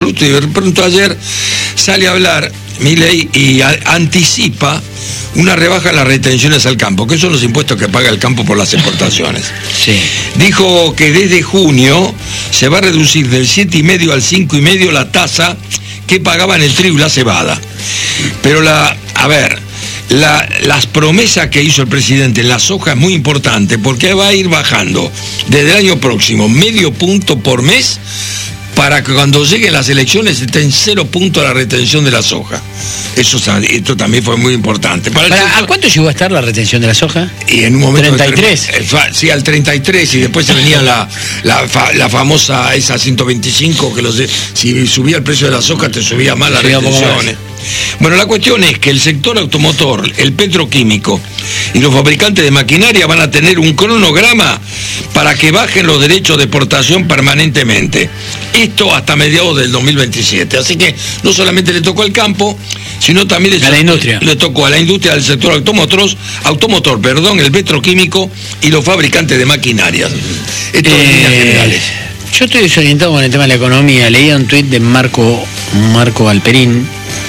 absoluto. Y de pronto ayer sale a hablar Milei y anticipa una rebaja en las retenciones al campo, que son los impuestos que paga el campo por las exportaciones. Sí. Dijo que desde junio se va a reducir del 7,5 al 5,5 la tasa que pagaban el trigo y la cebada. Pero las promesas que hizo el presidente en la soja es muy importante, porque va a ir bajando desde el año próximo medio punto por mes, para que cuando lleguen las elecciones esté en 0 punto la retención de la soja. Esto también fue muy importante. ¿A cuánto llegó a estar la retención de la soja? Y en un momento... 33. Sí, al 33, y después se venía la famosa esa 125, que si subía el precio de la soja te subía más las retenciones. Bueno, la cuestión es que el sector automotor, el petroquímico y los fabricantes de maquinaria van a tener un cronograma para que bajen los derechos de exportación permanentemente. Esto hasta mediados del 2027. Así que no solamente le tocó al campo, sino también a la industria. Le tocó a la industria del sector automotor, el petroquímico y los fabricantes de maquinarias. Esto en líneas generales. Yo estoy desorientado con el tema de la economía. Leía un tuit de Marco Alperín,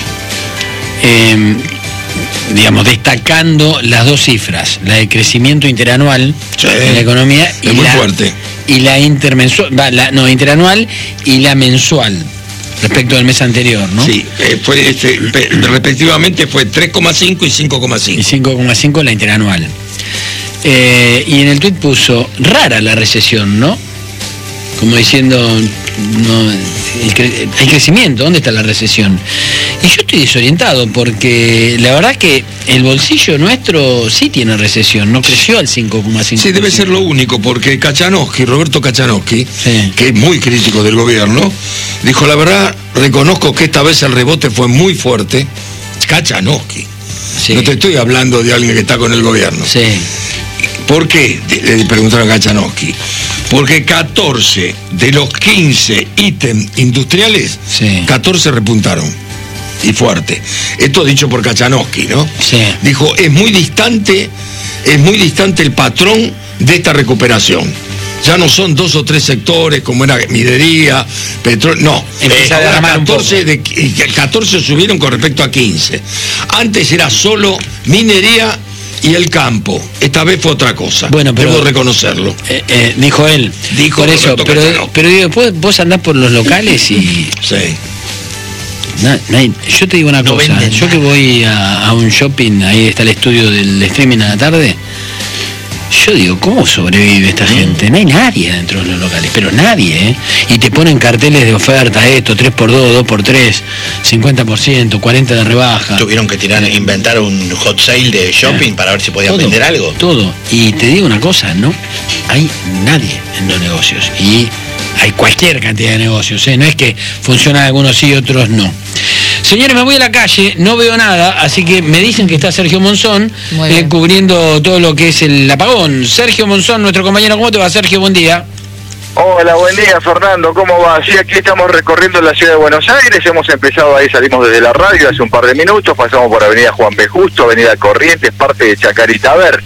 destacando las dos cifras, la de crecimiento interanual en la economía y muy fuerte, y la interanual y la mensual respecto del mes anterior, ¿no? Sí, respectivamente fue 3,5 y 5,5. Y 5,5 la interanual. Y en el tuit puso, rara la recesión, ¿no? Como diciendo, no, el crecimiento, ¿dónde está la recesión? Y yo estoy desorientado, porque la verdad que el bolsillo nuestro sí tiene recesión, no creció al 5,5%. Sí, debe ser lo único, porque Roberto Kachanowski, sí, que es muy crítico del gobierno, dijo, la verdad, reconozco que esta vez el rebote fue muy fuerte. Kachanowski. Sí. No te estoy hablando de alguien que está con el gobierno. Sí. ¿Por qué? Le preguntaron a Kachanowski. Porque 14 de los 15 ítems industriales, sí, 14 repuntaron. Y fuerte. Esto dicho por Kachanowski, ¿no? Sí. Dijo, es muy distante el patrón de esta recuperación. Ya no son 2 o 3 sectores como era minería, petróleo, no. Ahora 14 subieron con respecto a 15. Antes era solo minería y el campo. Esta vez fue otra cosa. Bueno, pero debo reconocerlo. Dijo él. Dijo por eso, pero después vos andás por los locales y... Sí. Yo te digo una cosa, yo que voy a un shopping, ahí está el estudio del streaming a la tarde, yo digo, ¿cómo sobrevive esta gente? No hay nadie dentro de los locales, pero nadie, ¿eh? Y te ponen carteles de oferta, 3x2, 2x3, 50%, 40% de rebaja. Tuvieron que inventar un hot sale de shopping para ver si podían vender algo. Todo. Y te digo una cosa, no hay nadie en los negocios. Y hay cualquier cantidad de negocios, ¿eh? No es que funcionan algunos sí y otros no. Señores, me voy a la calle, no veo nada, así que me dicen que está Sergio Monzón cubriendo todo lo que es el apagón. Sergio Monzón, nuestro compañero, ¿cómo te va, Sergio? Buen día. Hola, buen día, Fernando, ¿cómo va? Sí, aquí estamos recorriendo la ciudad de Buenos Aires, hemos empezado ahí, salimos desde la radio hace un par de minutos, pasamos por Avenida Juan B. Justo, Avenida Corrientes, parte de Chacarita. A ver,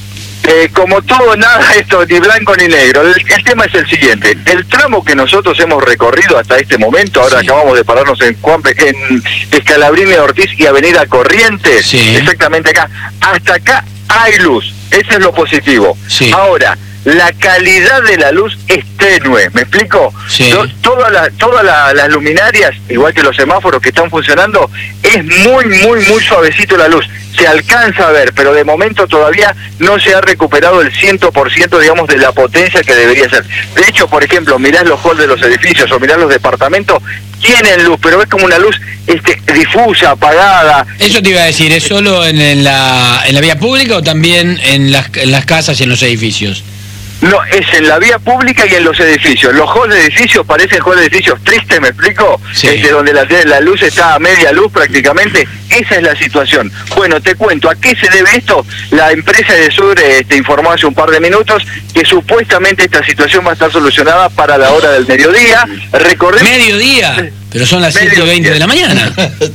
como todo, nada, esto ni blanco ni negro. El tema es el siguiente. El tramo que nosotros hemos recorrido hasta este momento, ahora sí, acabamos de pararnos en Escalabrini de Ortiz y Avenida Corrientes, sí, exactamente acá. Hasta acá hay luz, eso es lo positivo. Sí. Ahora, la calidad de la luz es tenue, ¿me explico? Sí. Todas las luminarias, igual que los semáforos que están funcionando, es muy suavecito la luz. Se alcanza a ver, pero de momento todavía no se ha recuperado el 100%, digamos, de la potencia que debería ser. De hecho, por ejemplo, mirás los halls de los edificios o mirás los departamentos, tienen luz, pero es como una luz difusa, apagada. Eso te iba a decir, ¿es solo en la vía pública o también en las casas y en los edificios? No, es en la vía pública y en los edificios. Los halls de edificios parecen halls de edificios tristes, ¿me explico? Sí. Donde la luz está a media luz prácticamente. Esa es la situación. Bueno, te cuento, ¿a qué se debe esto? La empresa de Sur informó hace un par de minutos que supuestamente esta situación va a estar solucionada para la hora del mediodía. Recordemos... ¿Mediodía? Pero son las 7:20 de la mañana.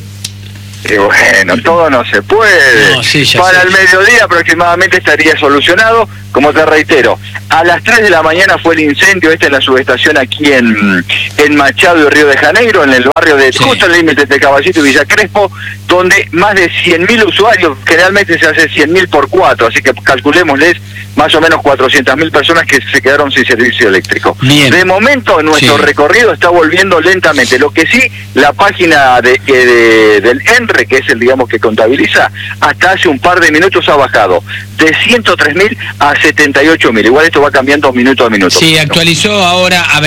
Y bueno, todo no se puede. No, sí, para sé. El mediodía aproximadamente estaría solucionado. como te reitero, a las 3 de la mañana fue el incendio, esta es la subestación aquí en Machado y Río de Janeiro, en el barrio de justo el límite de Caballito y Villa Crespo, donde más de 100.000 usuarios, generalmente se hace 100.000 por 4, así que calculémosles más o menos 400.000 personas que se quedaron sin servicio eléctrico. Bien. De momento nuestro recorrido está volviendo lentamente, lo que sí, la página del ENRE, que es el, digamos, que contabiliza, hasta hace un par de minutos ha bajado de 103.000 a 78.000, igual esto va cambiando minuto a minuto. Sí, actualizó ahora a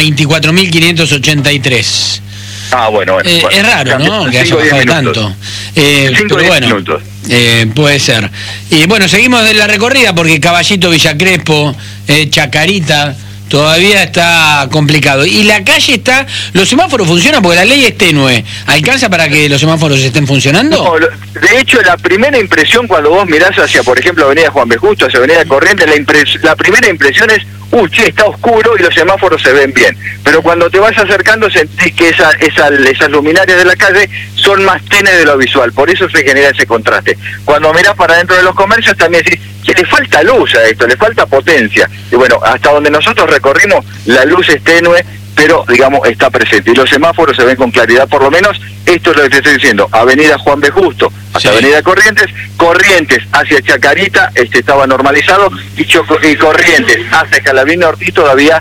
24.583. Ah, bueno. Es raro, ¿no? Que haya bajado tanto. 5 pero bueno, minutos. Puede ser. Y bueno, seguimos de la recorrida porque Caballito, Villa Crespo, Chacarita, todavía está complicado. Y la calle está... ¿Los semáforos funcionan? Porque la ley es tenue. ¿Alcanza para que los semáforos estén funcionando? No, de hecho, la primera impresión cuando vos mirás hacia, por ejemplo, Avenida Juan B. Justo, hacia Avenida Corrientes, la primera impresión es, che, está oscuro y los semáforos se ven bien. Pero cuando te vas acercando sentís que esas luminarias de la calle son más tenues de lo visual. Por eso se genera ese contraste. Cuando mirás para dentro de los comercios también decís, que le falta luz a esto, le falta potencia. Y bueno, hasta donde nosotros recorrimos, la luz es tenue, pero digamos está presente. Y los semáforos se ven con claridad, por lo menos esto es lo que te estoy diciendo. Avenida Juan B. Justo hasta Avenida Corrientes, Corrientes hacia Chacarita estaba normalizado, y Corrientes hasta Escalabrini Ortiz todavía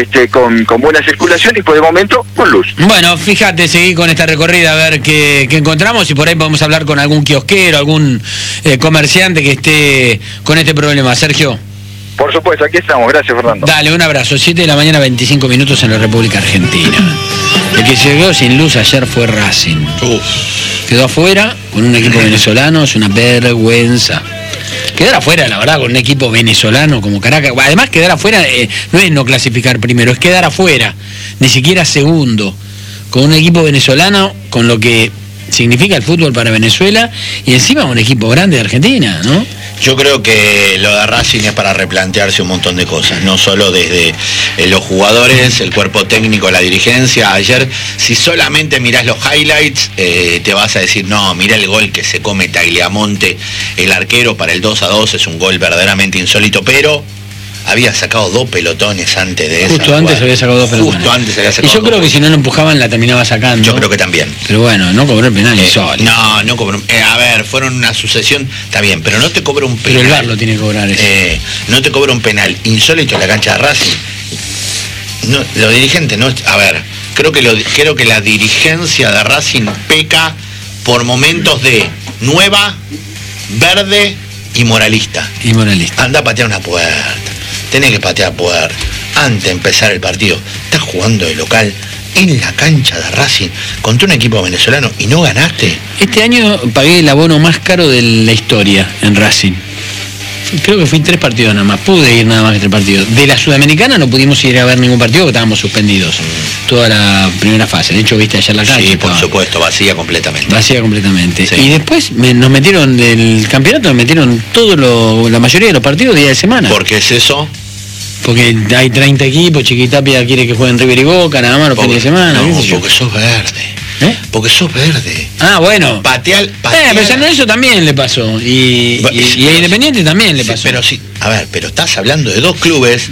con buena circulación y por el momento con luz. Bueno, fíjate, seguí con esta recorrida a ver qué encontramos y por ahí podemos hablar con algún kiosquero, algún comerciante que esté con este problema. Sergio. Por supuesto, aquí estamos. Gracias, Fernando. Dale, un abrazo. 7 de la mañana, 25 minutos en la República Argentina. El que se quedó sin luz ayer fue Racing. Quedó afuera con un equipo venezolano, es una vergüenza. Quedar afuera, la verdad, con un equipo venezolano como Caracas. Además, quedar afuera no es no clasificar primero, es quedar afuera, ni siquiera segundo. Con un equipo venezolano, con lo que significa el fútbol para Venezuela, y encima un equipo grande de Argentina, ¿no? Yo creo que lo de Racing es para replantearse un montón de cosas, no solo desde los jugadores, el cuerpo técnico, la dirigencia. Ayer, si solamente mirás los highlights, te vas a decir, no, mira el gol que se come Tagliamonte, el arquero, para el 2-2, es un gol verdaderamente insólito, pero había sacado 2 pelotones antes de eso. Justo antes había sacado 2 pelotones. Justo antes había sacado. Y yo creo que si no lo empujaban la terminaba sacando. Yo creo que también. Pero bueno, no cobró el penal insólito. No cobró. A ver, fueron una sucesión, está bien, pero no te cobra un penal. Pero el VAR lo tiene que cobrar eso. No te cobra un penal insólito en la cancha de Racing. No, los dirigentes no. A ver, creo que la dirigencia de Racing peca por momentos de nueva, verde y moralista. Anda a patear una puerta. Tenés que patear puerta antes de empezar el partido. Estás jugando de local en la cancha de Racing contra un equipo venezolano y no ganaste. Este año pagué el abono más caro de la historia en Racing. Creo que fui 3 partidos nada más. Pude ir nada más que 3 partidos. De la Sudamericana no pudimos ir a ver ningún partido porque estábamos suspendidos. Toda la primera fase. De hecho, viste ayer la cancha. Sí, por supuesto, vacía completamente. Vacía completamente. Sí. Y después nos metieron del campeonato, nos metieron la mayoría de los partidos día de semana. ¿Por qué es eso? Porque hay 30 equipos, Chiquitapia quiere que jueguen River y Boca, nada más los fines de semana. No, porque sos verde. Porque sos verde. Ah, bueno. Patear. Pero San Lorenzo también le pasó. Y a Independiente también le pasó. Pero sí, a ver, pero estás hablando de 2 clubes,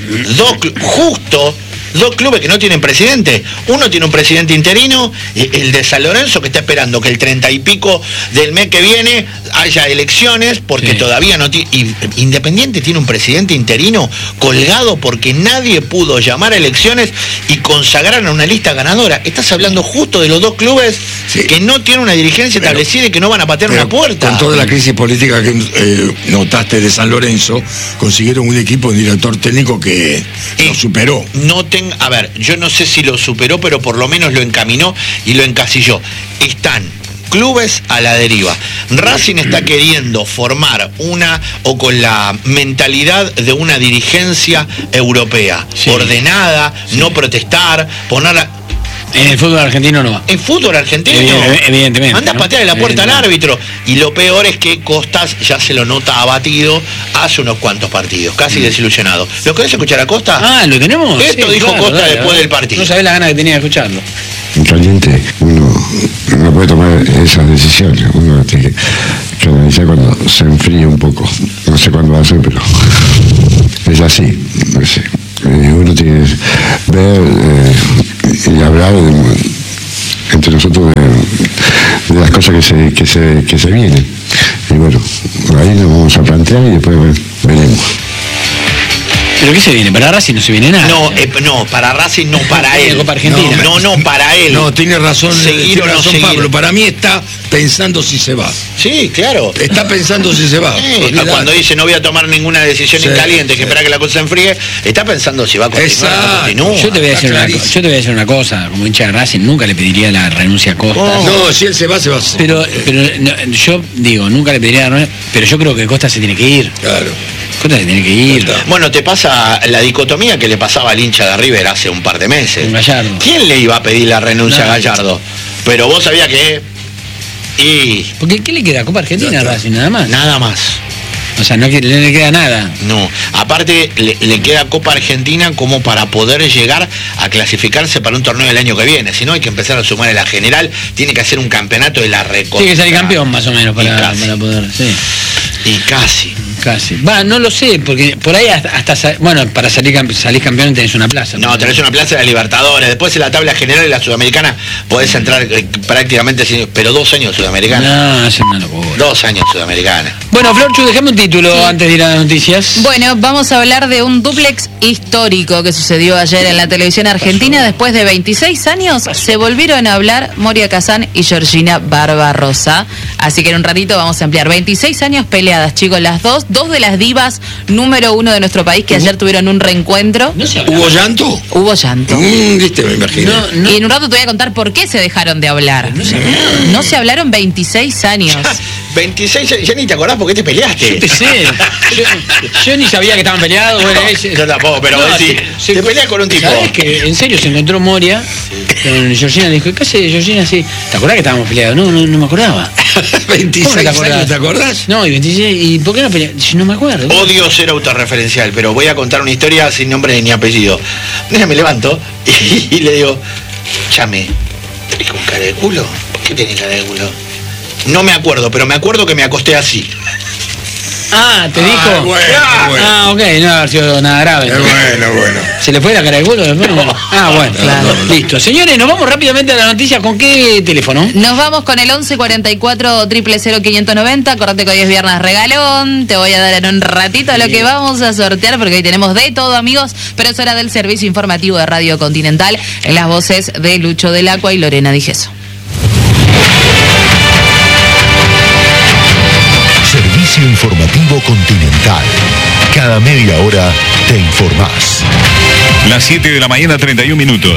justo 2 clubes que no tienen presidente. Uno tiene un presidente interino, el de San Lorenzo, que está esperando que el 30 y pico del mes que viene haya elecciones, porque todavía no tiene. Independiente tiene un presidente interino colgado porque nadie pudo llamar a elecciones y consagrar a una lista ganadora. Estás hablando justo de los 2 clubes que no tienen una dirigencia establecida y que no van a patear una puerta. Con toda la crisis política que notaste de San Lorenzo, consiguieron un equipo, un director técnico que lo superó. A ver, yo no sé si lo superó, pero por lo menos lo encaminó y lo encasilló. Están clubes a la deriva. Racing está queriendo formar con la mentalidad de una dirigencia europea, ordenada, no protestar, ponerla. En el fútbol argentino no va. En fútbol argentino evidentemente. Anda a patearle la puerta al árbitro. Y lo peor es que Costas ya se lo nota abatido hace unos cuantos partidos, casi desilusionado. ¿Lo querés escuchar a Costa? Ah, ¿lo tenemos? Esto dijo Costa después del partido. No sabés la gana que tenía de escucharlo. En caliente uno no puede tomar esas decisiones. Uno tiene que analizar cuando se enfríe un poco. No sé cuándo va a ser, pero esa así. No sé. Uno tiene que ver y hablar entre nosotros de las cosas que se vienen. Y bueno, ahí nos vamos a plantear y después veremos. ¿Pero qué se viene? ¿Para Racing no se viene nada? No, para Racing no, para él. Copa Argentina. No, para él. No, tiene razón, seguir o no seguir. Pablo. Para mí está pensando si se va. Sí, claro. Está pensando si se va. Cuando dice no voy a tomar ninguna decisión en caliente, que espera que la cosa se enfríe, está pensando si va a continuar. Yo te voy a decir una cosa, como hincha de Racing nunca le pediría la renuncia a Costa. No, si él se va, se va. Pero yo digo, nunca le pediría la renuncia, pero yo creo que Costa se tiene que ir. Claro. Costa se tiene que ir. Bueno, te pasa la dicotomía que le pasaba al hincha de River hace un par de meses. Gallardo. ¿Quién le iba a pedir la renuncia a Gallardo? Pero vos sabías que... Porque ¿qué le queda? Copa Argentina a Racing, nada más. Nada más. O sea, no le queda nada. No, aparte le queda Copa Argentina como para poder llegar a clasificarse para un torneo del año que viene. Si no, hay que empezar a sumar en la general. Tiene que hacer un campeonato de la recontra. Tiene que salir campeón más o menos para poder, sí. Y casi. No lo sé, porque por ahí hasta bueno, para salir campeón tenés una plaza. No, tenés una plaza de la Libertadores. Después en la tabla general de la Sudamericana podés entrar prácticamente, pero 2 años Sudamericana. No, es una locura. 2 años Sudamericana. Bueno, Florchu, dejame un título antes de ir a las noticias. Bueno, vamos a hablar de un dúplex histórico que sucedió ayer en la televisión argentina. Después de 26 años se volvieron a hablar Moria Kazan y Georgina Barbarossa. Así que en un ratito vamos a ampliar. 26 años peleadas, chicos, las dos de las divas número 1 de nuestro país que ayer tuvieron un reencuentro. ¿Hubo llanto? Hubo llanto. Viste, me imagino. Y en un rato te voy a contar por qué se dejaron de hablar. No se hablaron 26 años. 26, ya ni te acordás por qué te peleaste. Yo te sé. Yo ni sabía que estaban peleados. Bueno, yo tampoco, pero vos decís, te peleas con un tipo. ¿Sabés que en serio se encontró Moria con Georgina? Le dijo, ¿qué hace Georgina así? ¿Te acordás que estábamos peleados? No me acordaba. 26 años, ¿te acordás? No, y 26, ¿y por qué no peleamos? No me acuerdo. Odio ser autorreferencial, pero voy a contar una historia sin nombre ni apellido. Me levanto y le digo, chame, ¿tenés con cara de culo? ¿Por qué tenés cara de culo? No me acuerdo, pero me acuerdo que me acosté así. Ah, ¿te dijo? Bueno. Ok, no ha sido nada grave. Bueno. ¿Se le fue la cara de culo? Bueno, claro. Listo. Señores, nos vamos rápidamente a la noticia. ¿Con qué teléfono? Nos vamos con el 11 44 000 590. Acordate que hoy es viernes regalón. Te voy a dar en un ratito lo que vamos a sortear, porque hoy tenemos de todo, amigos. Pero es hora del servicio informativo de Radio Continental, en las voces de Lucho del Acua y Lorena Digeso. Servicio Informativo Continental. Cada media hora te informás. Las 7 de la mañana, 31 minutos.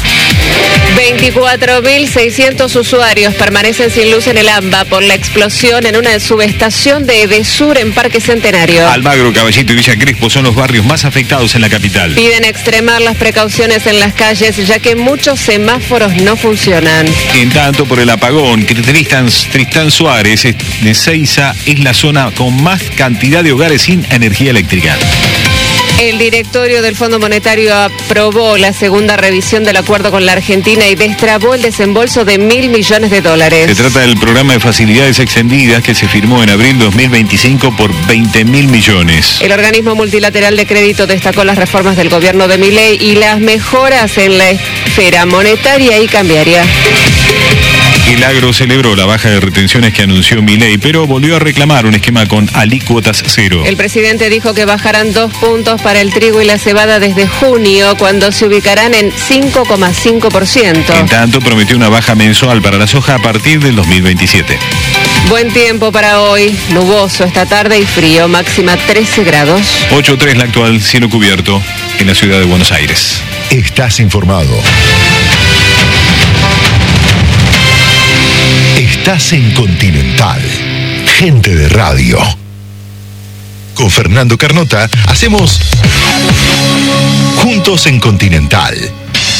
24.600 usuarios permanecen sin luz en el AMBA por la explosión en una subestación de Edesur en Parque Centenario. Almagro, Caballito y Villa Crespo son los barrios más afectados en la capital. Piden extremar las precauciones en las calles, ya que muchos semáforos no funcionan. En tanto, por el apagón, Tristán Suárez de Seiza es la zona con más cantidad de hogares sin energía eléctrica. El directorio del Fondo Monetario aprobó la segunda revisión del acuerdo con la Argentina y destrabó el desembolso de $1.000 millones. Se trata del programa de facilidades extendidas que se firmó en abril 2025 por 20.000 millones. El organismo multilateral de crédito destacó las reformas del gobierno de Milei y las mejoras en la esfera monetaria y cambiaria. El agro celebró la baja de retenciones que anunció Milei, pero volvió a reclamar un esquema con alícuotas cero. El presidente dijo que bajarán 2 puntos para el trigo y la cebada desde junio, cuando se ubicarán en 5,5%. En tanto, prometió una baja mensual para la soja a partir del 2027. Buen tiempo para hoy, nuboso esta tarde y frío, máxima 13 grados. 8.3 la actual, cielo cubierto en la ciudad de Buenos Aires. Estás informado. Estás en Continental. Gente de radio. Con Fernando Carnota hacemos Juntos en Continental.